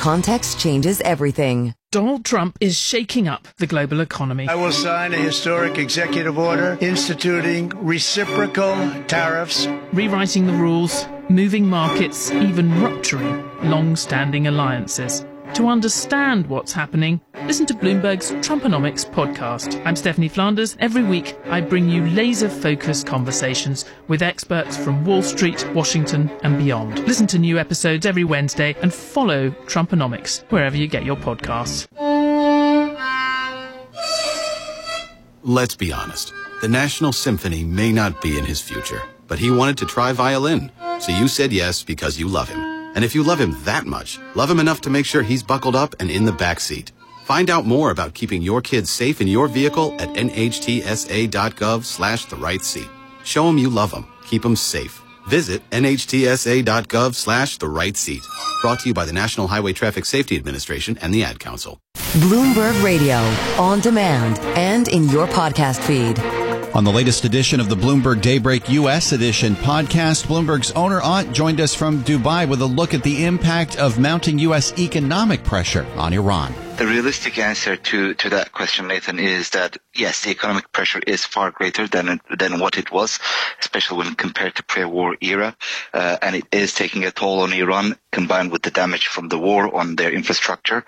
context changes everything. Donald Trump is shaking up the global economy. I will sign a historic executive order instituting reciprocal tariffs, rewriting the rules, moving markets, even rupturing long-standing alliances. To understand what's happening, listen to Bloomberg's Trumponomics podcast. I'm Stephanie Flanders. Every week, I bring you laser-focused conversations with experts from Wall Street, Washington, and beyond. Listen to new episodes every Wednesday and follow Trumponomics wherever you get your podcasts. Let's be honest. The National Symphony may not be in his future, but he wanted to try violin. So you said yes because you love him. And if you love him that much, love him enough to make sure he's buckled up and in the back seat. Find out more about keeping your kids safe in your vehicle at nhtsa.gov slash the right seat. Show them you love them. Keep them safe. Visit nhtsa.gov slash the right seat. Brought to you by the National Highway Traffic Safety Administration and the Ad Council. Bloomberg Radio, on demand and in your podcast feed. On the latest edition of the Bloomberg Daybreak U S Edition podcast, Bloomberg's Oner Ott joined us from Dubai with a look at the impact of mounting U S economic pressure on Iran. The realistic answer to, to that question, Nathan, is that, yes, the economic pressure is far greater than than what it was, especially when compared to pre-war era, uh, and it is taking a toll on Iran, combined with the damage from the war on their infrastructure.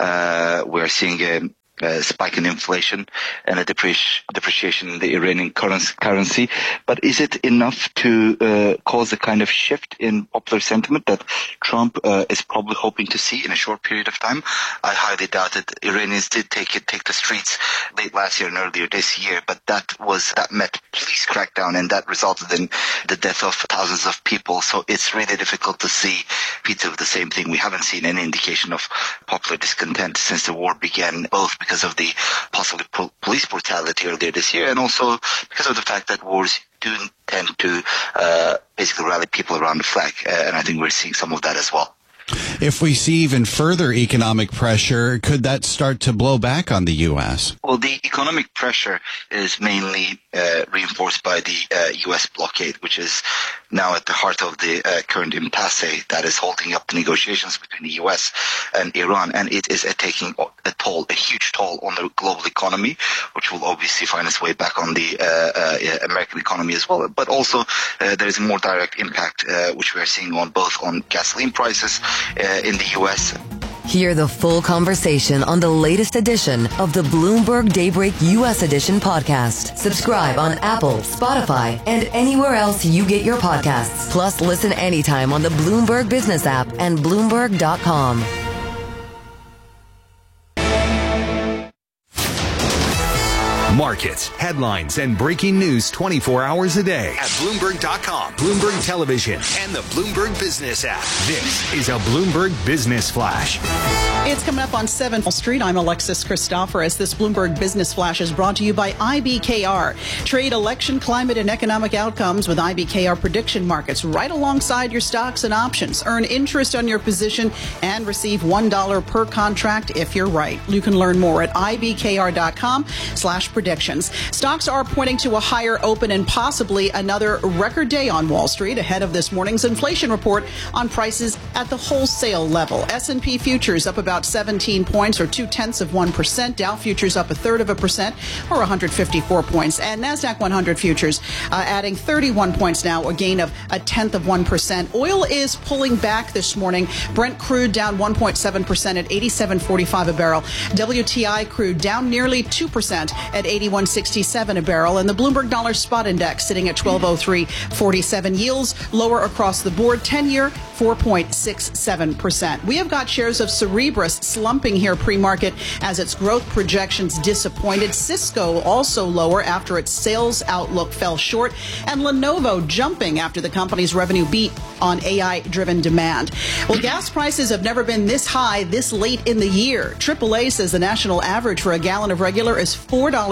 Uh, we're seeing a Uh, spike in inflation and a depreci- depreciation in the Iranian currency. But is it enough to uh, cause the kind of shift in popular sentiment that Trump uh, is probably hoping to see in a short period of time? I highly doubt it. Iranians did take it, take the streets late last year and earlier this year, but that was that met police crackdown, and that resulted in the death of thousands of people. So it's really difficult to see repeats of the same thing. We haven't seen any indication of popular discontent since the war began, both because because of the possible po- police brutality earlier this year, and also because of the fact that wars do tend to uh, basically rally people around the flag, uh, and I think we're seeing some of that as well. If we see even further economic pressure, could that start to blow back on the U S? Well, the economic pressure is mainly uh, reinforced by the uh, U S blockade, which is now at the heart of the uh, current impasse that is holding up the negotiations between the U S and Iran, and it is uh, taking a toll, a huge toll on the global economy, which will obviously find its way back on the uh, uh, American economy as well. But also uh, there is a more direct impact, uh, which we are seeing on both on gasoline prices uh, in the U S. Hear the full conversation on the latest edition of the Bloomberg Daybreak U S Edition podcast. Subscribe on Apple, Spotify, and anywhere else you get your podcasts. Plus, listen anytime on the Bloomberg Business app and Bloomberg dot com. Markets, headlines, and breaking news twenty-four hours a day at Bloomberg dot com, Bloomberg Television, and the Bloomberg Business app. This is a Bloomberg Business Flash. It's coming up on seventh Wall Street. I'm Alexis Christoforous. This Bloomberg Business Flash is brought to you by I B K R. Trade election, climate, and economic outcomes with I B K R prediction markets right alongside your stocks and options. Earn interest on your position and receive one dollar per contract if you're right. You can learn more at I B K R dot com slash predictions. Stocks are pointing to a higher open and possibly another record day on Wall Street ahead of this morning's inflation report on prices at the wholesale level. S and P futures up about seventeen points or two-tenths of one percent. Dow futures up a third of a percent or one hundred fifty-four points. And NASDAQ one hundred futures uh, adding thirty-one points now, a gain of a tenth of one percent. Oil is pulling back this morning. Brent crude down one point seven percent at eighty-seven forty-five a barrel. W T I crude down nearly two percent at eighty-one sixty-seven a barrel. And the Bloomberg Dollar Spot Index sitting at twelve oh three forty-seven. Yields lower across the board. ten-year four point six seven percent. We have got shares of Cerebras slumping here pre-market as its growth projections disappointed. Cisco also lower after its sales outlook fell short. And Lenovo jumping after the company's revenue beat on A I-driven demand. Well, gas prices have never been this high this late in the year. triple A says the national average for a gallon of regular is four dollars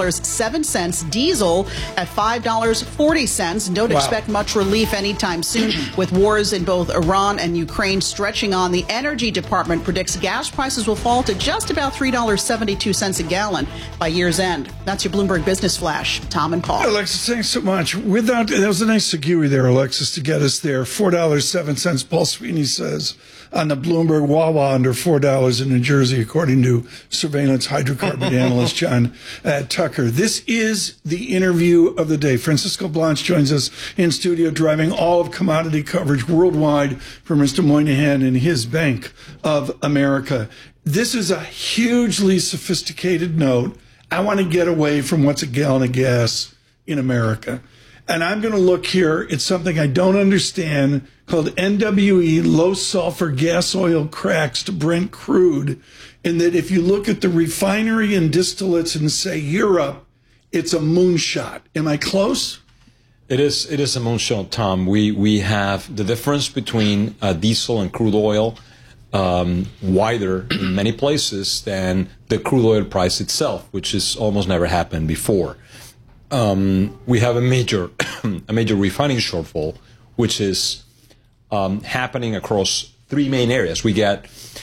dollars and seven cents. Diesel at five dollars and forty cents. Don't Wow. expect much relief anytime soon with wars in both Iran and Ukraine stretching on. The Energy Department predicts gas prices will fall to just about three dollars and seventy-two cents a gallon by year's end. That's your Bloomberg Business Flash. Tom and Paul. Alexis, thanks so much. Without that was a nice segue there, Alexis, to get us there. Four dollars and seven cents. Paul Sweeney says on the Bloomberg Wawa under four dollars in New Jersey, according to surveillance hydrocarbon analyst John uh, Tucker. This is the interview of the day. Francisco Blanch joins us in studio, driving all of commodity coverage worldwide for Mister Moynihan and his Bank of America. This is a hugely sophisticated note. I want to get away from what's a gallon of gas in America. And I'm going to look here at something I don't understand called N W E, low sulfur gas oil cracks to Brent crude. And that if you look at the refinery and distillates and say Europe, it's a moonshot. Am I close? It is. It is a moonshot, Tom. We we have the difference between uh, diesel and crude oil um, wider in many places than the crude oil price itself, which has almost never happened before. Um, we have a major a major refining shortfall, which is um, happening across three main areas. We get,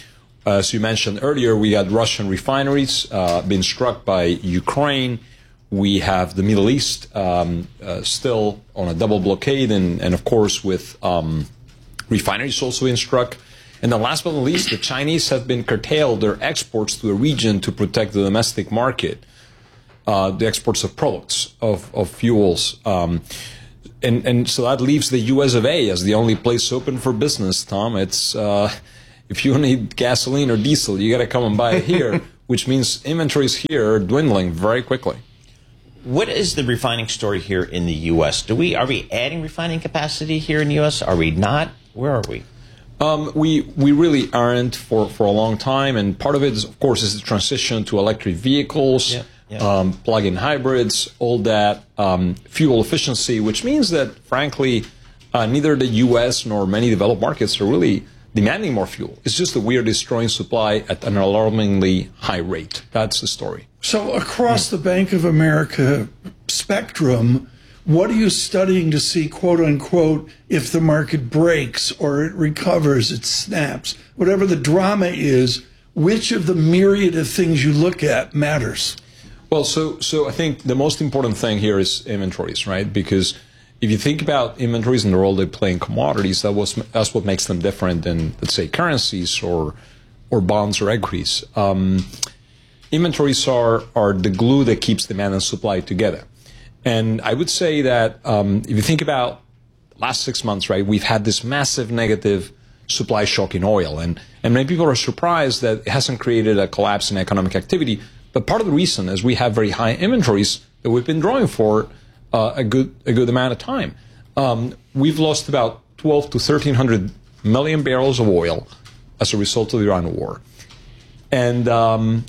as you mentioned earlier, we got Russian refineries uh, being struck by Ukraine. We have the Middle East um, uh, still on a double blockade, and, and of course with um, refineries also being struck. And then last but not least, the Chinese have been curtailed their exports to the region to protect the domestic market, uh, the exports of products, of, of fuels. Um, and, and so that leaves the U S of A as the only place open for business, Tom. It's uh, if you need gasoline or diesel, you got to come and buy it here, which means inventories here are dwindling very quickly. What is the refining story here in the U S? Do we are we adding refining capacity here in the U S? Are we not? Where are we? Um, we we really aren't for, for a long time, and part of it is, of course, is the transition to electric vehicles, yeah, yeah. Um, plug-in hybrids, all that um, fuel efficiency, which means that, frankly, uh, neither the U S nor many developed markets are really demanding more fuel. It's just that we are destroying supply at an alarmingly high rate. That's the story. So across the Bank of America spectrum, what are you studying to see, quote unquote, if the market breaks or it recovers, it snaps, whatever the drama is, which of the myriad of things you look at matters? Well, so so I think the most important thing here is inventories, right? Because if you think about inventories and the role they play in commodities, that was that's what makes them different than, let's say, currencies or or bonds or equities. Um, inventories are are the glue that keeps demand and supply together. And I would say that um, if you think about last six months, right, we've had this massive negative supply shock in oil. And, and many people are surprised that it hasn't created a collapse in economic activity. But part of the reason is we have very high inventories that we've been drawing for uh, a good a good amount of time. Um, we've lost about twelve to thirteen hundred million barrels of oil as a result of the Iran war. And um,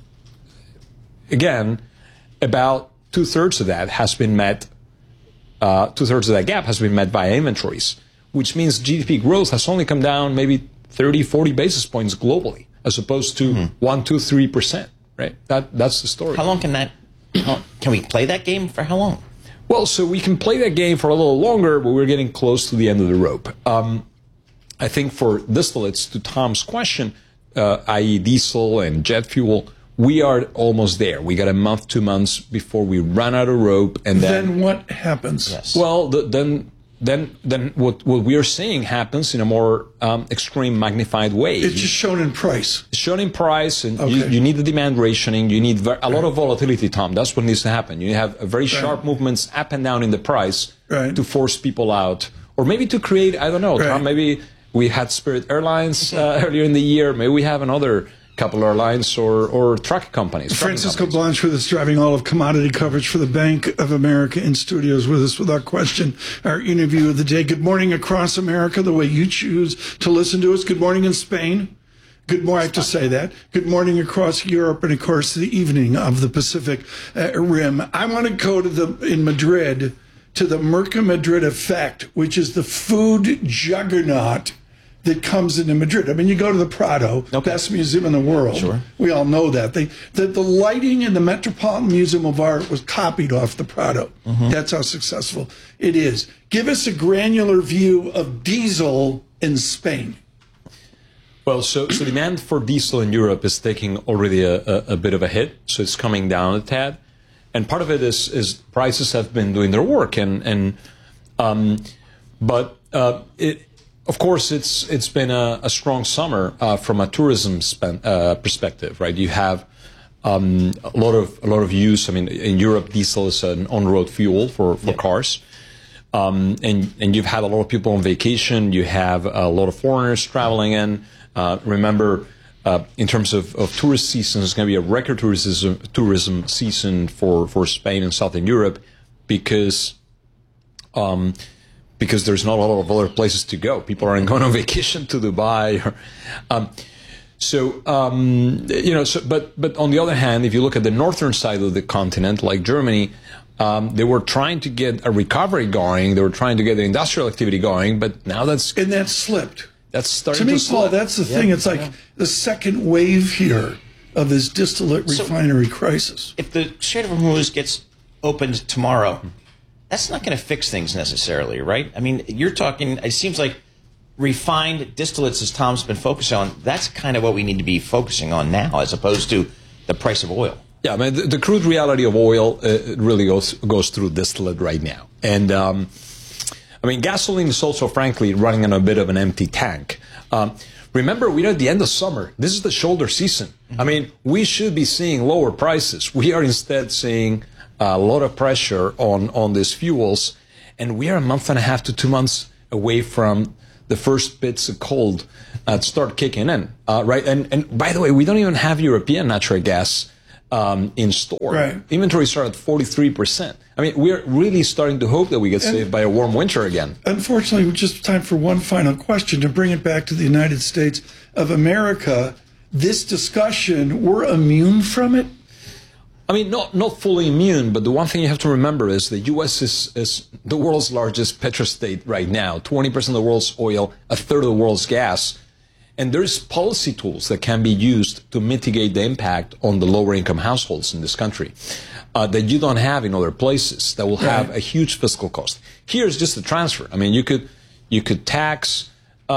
again, about two-thirds of that has been met, uh, two-thirds of that gap has been met by inventories, which means G D P growth has only come down maybe thirty, forty basis points globally, as opposed to mm-hmm. one, two, three percent, right? That, that's the story. How long can that, how, can we play that game for how long? Well, so we can play that game for a little longer, but we're getting close to the end of the rope. Um, I think for distillates, to Tom's question, uh, that is diesel and jet fuel, we are almost there. We got a month, two months before we run out of rope, and then, then what happens? Yes. Well, the, then then then what what we are seeing happens in a more um, extreme, magnified way. It's just shown in price. It's shown in price, and okay. you, you need the demand rationing. You need ver- a lot of volatility, Tom. That's what needs to happen. You have a very right. sharp movements up and down in the price right. to force people out, or maybe to create. I don't know, right. Tom. Maybe we had Spirit Airlines uh, earlier in the year. Maybe we have another couple airlines or, or truck companies. Francisco Blanch with us, driving all of commodity coverage for the Bank of America, in studios with us without question. Our interview of the day. Good morning across America, the way you choose to listen to us. Good morning in Spain. Good morning, I have to say that. Good morning across Europe, and of course the evening of the Pacific uh, Rim. I want to go to the in Madrid to the Mercamadrid effect, which is the food juggernaut that comes into Madrid. I mean, you go to the Prado, okay. best museum in the world. Sure. We all know that. They, the, the lighting in the Metropolitan Museum of Art was copied off the Prado. Mm-hmm. That's how successful it is. Give us a granular view of diesel in Spain. Well, so, so demand for diesel in Europe is taking already a, a, a bit of a hit, so it's coming down a tad. And part of it is, is prices have been doing their work, and, and um, but uh, it, of course, it's it's been a, a strong summer uh, from a tourism spend, uh, perspective, right? You have um, a lot of a lot of use. I mean, in Europe, diesel is an on-road fuel for, for yeah. cars. Um, and, and you've had a lot of people on vacation. You have a lot of foreigners traveling in. Uh, remember, uh, in terms of, of tourist season, it's going to be a record tourism, tourism season for, for Spain and Southern Europe because um, because there's not a lot of other places to go. People aren't going on vacation to Dubai. Or, um, so, um, you know, so, but, but on the other hand, if you look at the northern side of the continent, like Germany, Um, they were trying to get a recovery going. They were trying to get the industrial activity going, but now that's... And that's slipped. That's starting to me, to slip. Paul, that's the yeah, thing. It's like yeah. the second wave here of this distillate so refinery crisis. If the Strait of Hormuz gets opened tomorrow, that's not going to fix things necessarily, right? I mean, you're talking... It seems like refined distillates, as Tom's been focusing on, that's kind of what we need to be focusing on now, as opposed to the price of oil. Yeah, I mean, the, the crude reality of oil uh, really goes goes through distillate right now. And, um, I mean, gasoline is also, frankly, running on a bit of an empty tank. Um, remember, we're at the end of summer. This is the shoulder season. Mm-hmm. I mean, we should be seeing lower prices. We are instead seeing a lot of pressure on, on these fuels. And we are a month and a half to two months away from the first bits of cold uh, start kicking in, uh, right? And, and by the way, we don't even have European natural gas Um, in store. Right. Inventories are at forty-three percent. I mean, we're really starting to hope that we get and saved by a warm winter again. Unfortunately, just time for one final question to bring it back to the United States of America. This discussion, we're immune from it? I mean, not not fully immune, but the one thing you have to remember is the U S is, is the world's largest petrostate right now. twenty percent of the world's oil, a third of the world's gas. And there's policy tools that can be used to mitigate the impact on the lower income households in this country uh, that you don't have in other places that will have right. a huge fiscal cost. Here's just the transfer. I mean, you could you could tax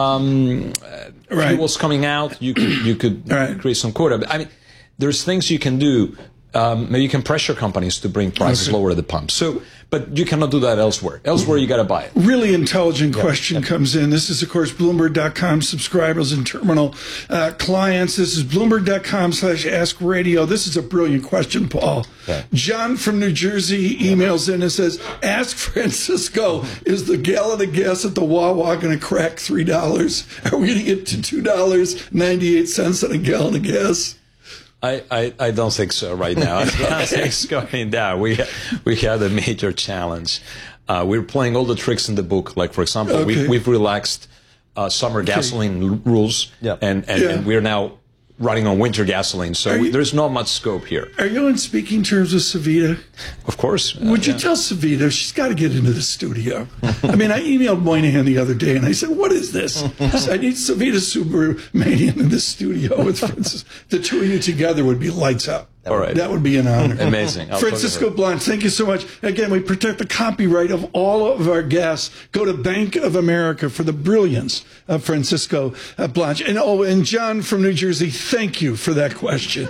um, right. fuels coming out. You could you could right. create some quota. I mean, there's things you can do. Um, maybe you can pressure companies to bring prices okay. lower at the pump. So, but you cannot do that elsewhere. Elsewhere, you got to buy it. Really intelligent yep. question yep. comes in. This is, of course, Bloomberg dot com subscribers and terminal uh, clients. This is Bloomberg dot com slash Ask Radio. This is a brilliant question, Paul. Okay. John from New Jersey emails in and says, Ask Francisco, is the gallon of gas at the Wawa going to crack three dollars? Are we going to get to two dollars and ninety-eight cents on a gallon of gas? I, I, I don't think so right now. I think it's going down. We we had a major challenge. Uh, we're playing all the tricks in the book. Like, for example, okay. we've, we've relaxed uh, summer okay. gasoline rules, yep. and, and, yeah. and we're now running on winter gasoline. So you, there's not much scope here. Are you in speaking terms with Savita? Of course. Uh, Would you yeah. tell Savita she's got to get into the studio? I mean, I emailed Moynihan the other day, and I said, what is this? I said, I need Savita Subramanian in the studio with Francis. The two of you together would be lights out. All right. That would be an honor. Amazing. I'll Francisco Blanch, thank you so much. Again, we protect the copyright of all of our guests. Go to Bank of America for the brilliance of Francisco Blanch. And oh, and John from New Jersey, thank you for that question.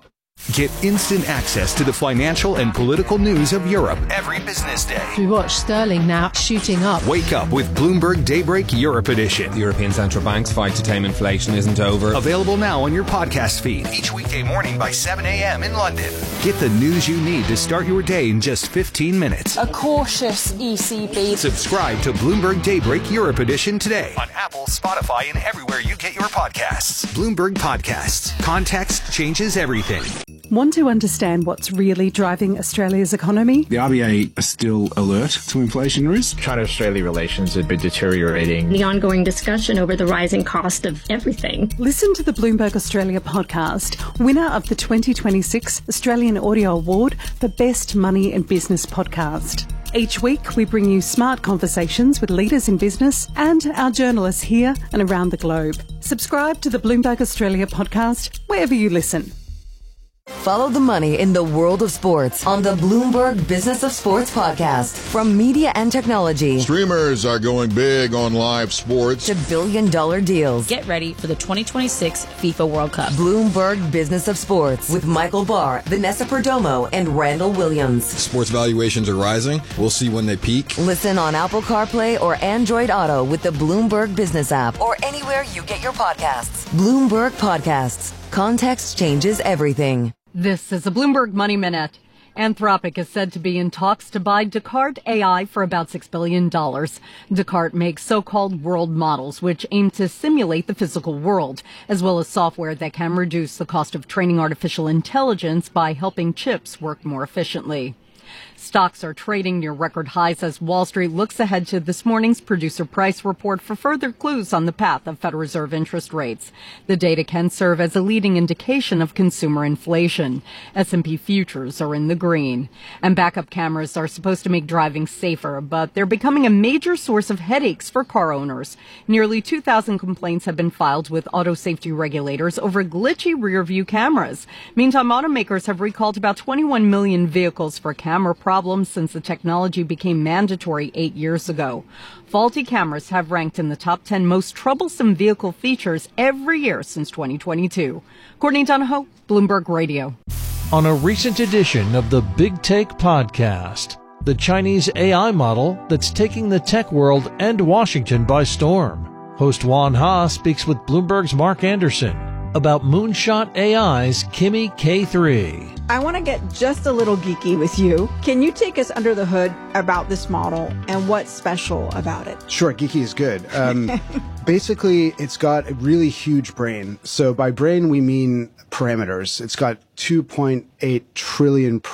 Get instant access to the financial and political news of Europe every business day. We watch sterling now shooting up. Wake up with Bloomberg Daybreak Europe Edition. The European Central Bank's fight to tame inflation isn't over. Available now on your podcast feed each weekday morning by seven a.m. in London. Get the news you need to start your day in just fifteen minutes. A cautious E C B. Subscribe to Bloomberg Daybreak Europe Edition today on Apple, Spotify, and everywhere you get your podcasts. Bloomberg Podcasts. Context changes everything. Want to understand what's really driving Australia's economy? The R B A are still alert to inflation risk. China-Australia relations have been deteriorating. The ongoing discussion over the rising cost of everything. Listen to the Bloomberg Australia podcast, winner of the twenty twenty-six Australian Audio Award for Best Money and Business Podcast. Each week, we bring you smart conversations with leaders in business and our journalists here and around the globe. Subscribe to the Bloomberg Australia podcast wherever you listen. Follow the money in the world of sports on the Bloomberg Business of Sports podcast. From media and technology. Streamers are going big on live sports. To billion dollar deals. Get ready for the twenty twenty-six FIFA World Cup. Bloomberg Business of Sports with Michael Barr, Vanessa Perdomo, and Randall Williams. Sports valuations are rising. We'll see when they peak. Listen on Apple CarPlay or Android Auto with the Bloomberg Business app or anywhere you get your podcasts. Bloomberg Podcasts. Context changes everything. This is a Bloomberg Money Minute. Anthropic is said to be in talks to buy Descartes A I for about six billion dollars. Descartes makes so-called world models, which aim to simulate the physical world, as well as software that can reduce the cost of training artificial intelligence by helping chips work more efficiently. Stocks are trading near record highs as Wall Street looks ahead to this morning's producer price report for further clues on the path of Federal Reserve interest rates. The data can serve as a leading indication of consumer inflation. S and P futures are in the green. And backup cameras are supposed to make driving safer, but they're becoming a major source of headaches for car owners. Nearly two thousand complaints have been filed with auto safety regulators over glitchy rear-view cameras. Meantime, automakers have recalled about twenty-one million vehicles for camera problems since the technology became mandatory eight years ago. Faulty cameras have ranked in the top ten most troublesome vehicle features every year since twenty twenty-two. Courtney Donahoe, Bloomberg Radio. On a recent edition of the Big Take podcast, the Chinese A I model that's taking the tech world and Washington by storm. Host Juan Ha speaks with Bloomberg's Mark Anderson about Moonshot A I's Kimi K three. I want to get just a little geeky with you. Can you take us under the hood about this model and what's special about it? Sure, geeky is good. Um, basically, it's got a really huge brain. So by brain, we mean parameters. It's got two point eight trillion